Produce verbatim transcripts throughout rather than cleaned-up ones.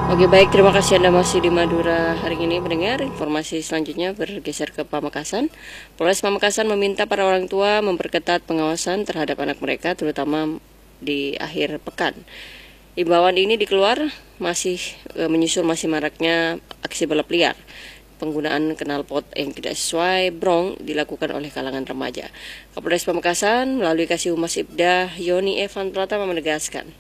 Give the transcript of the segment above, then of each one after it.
Oke, baik, terima kasih Anda masih di Madura hari ini mendengar. Informasi selanjutnya bergeser ke Pamekasan. Polres Pamekasan meminta para orang tua memperketat pengawasan terhadap anak mereka, terutama di akhir pekan. Imbauan ini dikeluar masih e, menyusul masih maraknya aksi balap liar. Penggunaan knalpot yang tidak sesuai brong dilakukan oleh kalangan remaja. Kapolres Pamekasan melalui Kasih Humas Ibda Yoni Evan Pratama menegaskan,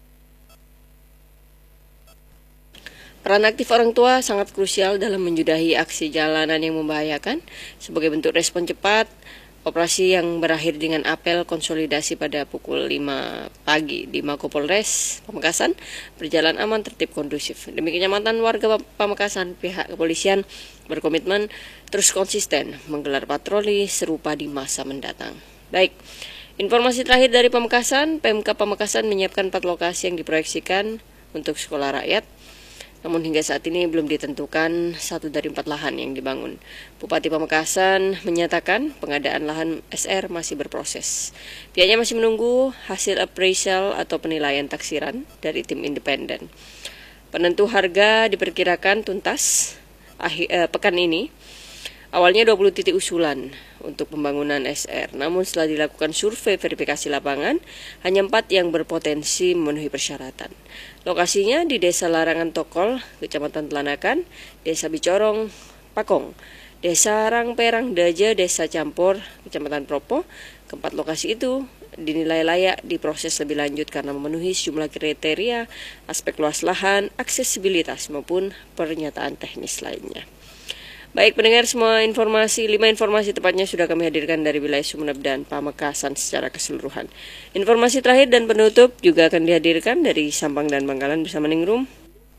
peran aktif orang tua sangat krusial dalam menjudahi aksi jalanan yang membahayakan. Sebagai bentuk respon cepat, operasi yang berakhir dengan apel konsolidasi pada pukul lima pagi di Mako Polres Pamekasan berjalan aman, tertib, kondusif. Demi kenyamanan warga Pamekasan, pihak kepolisian berkomitmen terus konsisten menggelar patroli serupa di masa mendatang. Baik, informasi terakhir dari Pamekasan, Pemkab Pamekasan menyiapkan empat lokasi yang diproyeksikan untuk sekolah rakyat. Namun hingga saat ini belum ditentukan satu dari empat lahan yang dibangun. Bupati Pamekasan menyatakan pengadaan lahan S R masih berproses. Pihaknya masih menunggu hasil appraisal atau penilaian taksiran dari tim independen. Penentu harga diperkirakan tuntas akhir, eh, pekan ini. Awalnya dua puluh titik usulan untuk pembangunan S R, namun setelah dilakukan survei verifikasi lapangan, hanya empat yang berpotensi memenuhi persyaratan. Lokasinya di Desa Larangan Tokol, Kecamatan Telanakan, Desa Bicorong, Pakong, Desa Rangperang Daja, Desa Campur, Kecamatan Propo. Keempat lokasi itu dinilai layak diproses lebih lanjut karena memenuhi sejumlah kriteria, aspek luas lahan, aksesibilitas maupun pernyataan teknis lainnya. Baik pendengar, semua informasi, lima informasi tepatnya sudah kami hadirkan dari wilayah Sumeneb dan Pamekasan secara keseluruhan. Informasi terakhir dan penutup juga akan dihadirkan dari Sampang dan Bangkalan bersama Ningrum.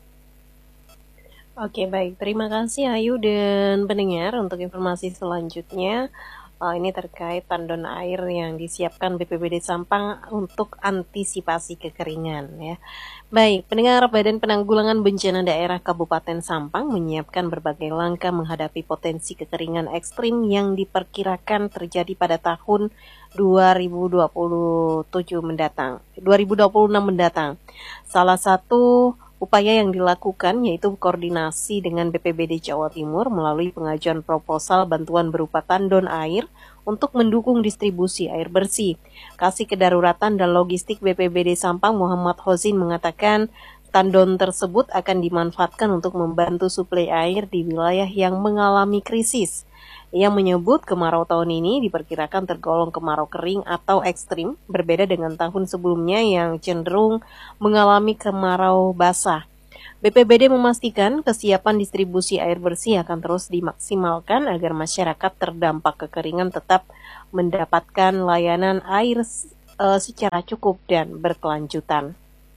Oke, baik. Terima kasih Ayu dan pendengar untuk informasi selanjutnya. Uh, ini terkait tandon air yang disiapkan B P B D Sampang untuk antisipasi kekeringan ya. Baik, pendengar, Badan Penanggulangan Bencana Daerah Kabupaten Sampang menyiapkan berbagai langkah menghadapi potensi kekeringan ekstrim yang diperkirakan terjadi pada tahun dua ribu dua puluh tujuh mendatang, dua ribu dua puluh enam mendatang. Salah satu upaya yang dilakukan yaitu koordinasi dengan B P B D Jawa Timur melalui pengajuan proposal bantuan berupa tandon air untuk mendukung distribusi air bersih. Kasih Kedaruratan dan Logistik B P B D Sampang Muhammad Hozin mengatakan tandon tersebut akan dimanfaatkan untuk membantu suplai air di wilayah yang mengalami krisis. Ia menyebut kemarau tahun ini diperkirakan tergolong kemarau kering atau ekstrim, berbeda dengan tahun sebelumnya yang cenderung mengalami kemarau basah. B P B D memastikan kesiapan distribusi air bersih akan terus dimaksimalkan agar masyarakat terdampak kekeringan tetap mendapatkan layanan air e, secara cukup dan berkelanjutan.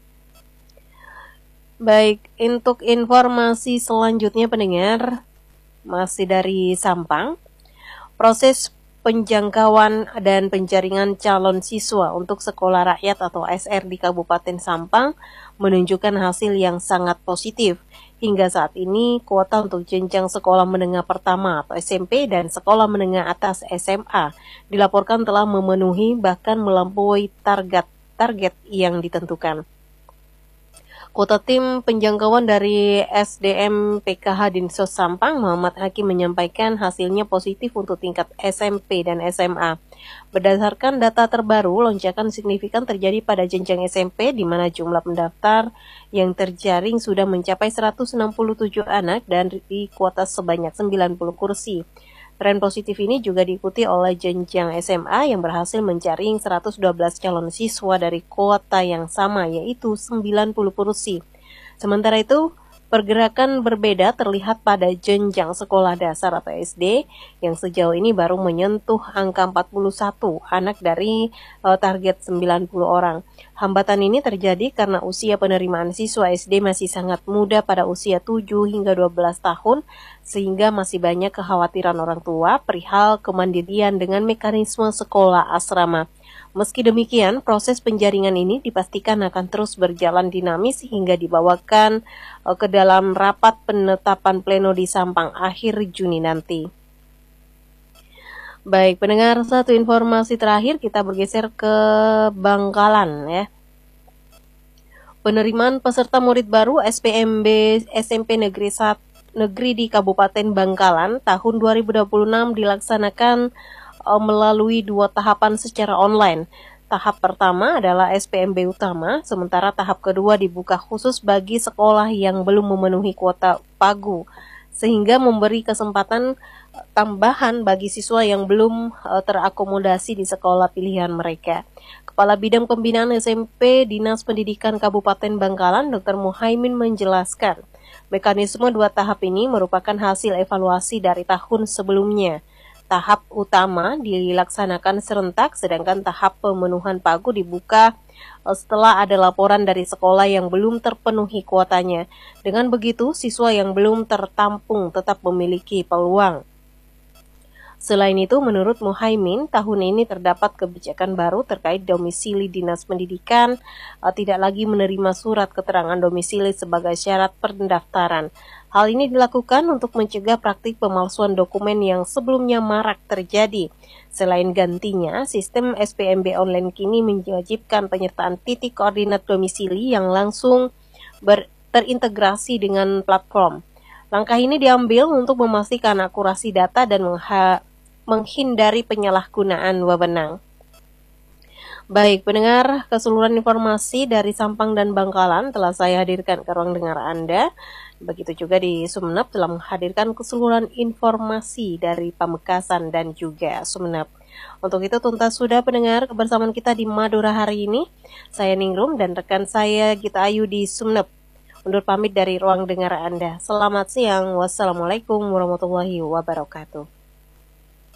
Baik, untuk informasi selanjutnya pendengar, masih dari Sampang, proses penjangkauan dan penjaringan calon siswa untuk sekolah rakyat atau S R di Kabupaten Sampang menunjukkan hasil yang sangat positif. Hingga saat ini, kuota untuk jenjang sekolah menengah pertama atau S M P dan sekolah menengah atas S M A dilaporkan telah memenuhi bahkan melampaui target target yang ditentukan. Kuota tim penjangkauan dari S D M P K H Dinsos Sampang Muhammad Hakim menyampaikan hasilnya positif untuk tingkat S M P dan S M A. Berdasarkan data terbaru, lonjakan signifikan terjadi pada jenjang S M P di mana jumlah pendaftar yang terjaring sudah mencapai seratus enam puluh tujuh anak dan di kuota sebanyak sembilan puluh kursi. Tren positif ini juga diikuti oleh jenjang S M A yang berhasil menjaring seratus dua belas calon siswa dari kuota yang sama, yaitu sembilan puluh kursi. Sementara itu, pergerakan berbeda terlihat pada jenjang sekolah dasar atau S D yang sejauh ini baru menyentuh angka empat puluh satu anak dari uh, target sembilan puluh orang. Hambatan ini terjadi karena usia penerimaan siswa S D masih sangat muda pada usia tujuh hingga dua belas tahun, sehingga masih banyak kekhawatiran orang tua perihal kemandirian dengan mekanisme sekolah asrama. Meski demikian, proses penjaringan ini dipastikan akan terus berjalan dinamis hingga dibawakan uh, ke dalam rapat penetapan pleno di Sampang akhir Juni nanti. Baik, pendengar, satu informasi terakhir kita bergeser ke Bangkalan ya. Penerimaan peserta murid baru S P M B S M P Negeri satu Negeri di Kabupaten Bangkalan tahun dua ribu dua puluh enam dilaksanakan uh, melalui dua tahapan secara online. Tahap pertama adalah S P M B utama, sementara tahap kedua dibuka khusus bagi sekolah yang belum memenuhi kuota pagu, sehingga memberi kesempatan tambahan bagi siswa yang belum uh, terakomodasi di sekolah pilihan mereka. Kepala Bidang Pembinaan S M P Dinas Pendidikan Kabupaten Bangkalan, Doktor Muhaimin menjelaskan, mekanisme dua tahap ini merupakan hasil evaluasi dari tahun sebelumnya. Tahap utama dilaksanakan serentak, sedangkan tahap pemenuhan pagu dibuka setelah ada laporan dari sekolah yang belum terpenuhi kuotanya. Dengan begitu, siswa yang belum tertampung tetap memiliki peluang. Selain itu, menurut Muhaimin, tahun ini terdapat kebijakan baru terkait domisili Dinas Pendidikan, tidak lagi menerima surat keterangan domisili sebagai syarat pendaftaran. Hal ini dilakukan untuk mencegah praktik pemalsuan dokumen yang sebelumnya marak terjadi. Selain gantinya, sistem S P M B online kini mewajibkan penyertaan titik koordinat domisili yang langsung ber- terintegrasi dengan platform. Langkah ini diambil untuk memastikan akurasi data dan mengha- menghindari penyalahgunaan wewenang. Baik, pendengar, keseluruhan informasi dari Sampang dan Bangkalan telah saya hadirkan ke ruang dengar Anda. Begitu juga di Sumeneb telah menghadirkan keseluruhan informasi dari Pamekasan dan juga Sumeneb. Untuk itu tuntas sudah pendengar kebersamaan kita di Madura hari ini. Saya Ningrum dan rekan saya Gita Ayu di Sumeneb undur pamit dari ruang dengar Anda. Selamat siang. Wassalamualaikum warahmatullahi wabarakatuh.